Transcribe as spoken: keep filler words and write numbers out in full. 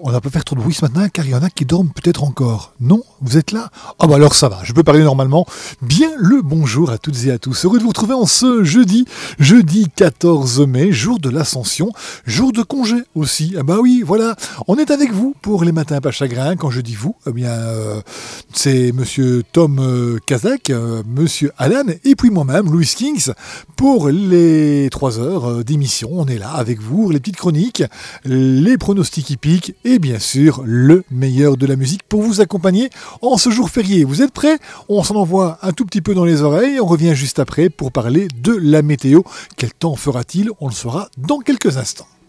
On va pas faire trop de bruit ce matin car il y en a qui dorment peut-être encore. Non? Vous êtes là? Ah bah alors ça va, je peux parler normalement. Bien le bonjour à toutes et à tous. Heureux de vous retrouver en ce jeudi, jeudi quatorze mai, jour de l'Ascension, jour de congé aussi. Ah bah oui, voilà, on est avec vous pour les matins pas chagrin. Quand je dis vous, eh bien euh, c'est monsieur Tom euh, Kazak, euh, monsieur Alan et puis moi-même, Louis Kings, pour les trois heures euh, d'émission. On est là avec vous, les petites chroniques, les pronostics hippiques et bien sûr le meilleur de la musique pour vous accompagner en ce jour férié. Vous êtes prêts? On s'en envoie un tout petit peu dans les oreilles et on revient juste après pour parler de la météo. Quel temps fera-t-il? On le saura dans quelques instants.